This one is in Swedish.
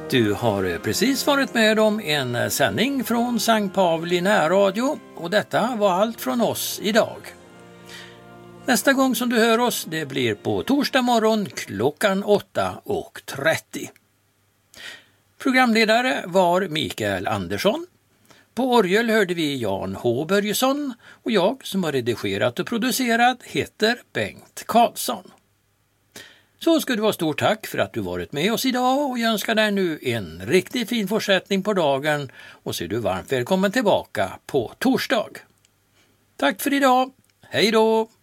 Du har precis varit med om en sändning från Sankt Pauli närradio och detta var allt från oss idag. Nästa gång som du hör oss det blir på torsdag morgon klockan 8:30. Programledare var Mikael Andersson. På orgel hörde vi Jan H. Börjesson och jag som har redigerat och producerat heter Bengt Karlsson. Så ska du ha stort tack för att du varit med oss idag och jag önskar dig nu en riktigt fin fortsättning på dagen och så är du varmt välkommen tillbaka på torsdag. Tack för idag, hej då!